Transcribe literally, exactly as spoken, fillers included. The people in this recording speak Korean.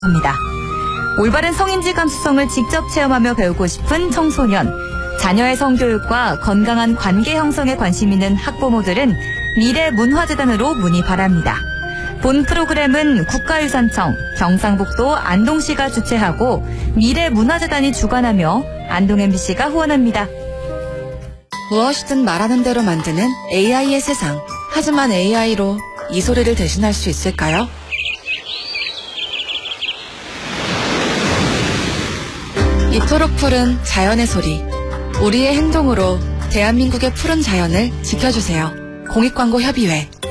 합니다. 올바른 성인지 감수성을 직접 체험하며 배우고 싶은 청소년, 자녀의 성교육과 건강한 관계 형성에 관심 있는 학부모들은 미래문화재단으로 문의 바랍니다. 본 프로그램은 국가유산청, 경상북도 안동시가 주최하고 미래문화재단이 주관하며 안동엠비씨가 후원합니다. 무엇이든 말하는 대로 만드는 에이아이의 세상. 하지만 에이아이로 이 소리를 대신할 수 있을까요? 이토록 푸른 자연의 소리. 우리의 행동으로 대한민국의 푸른 자연을 지켜주세요. 공익광고협의회.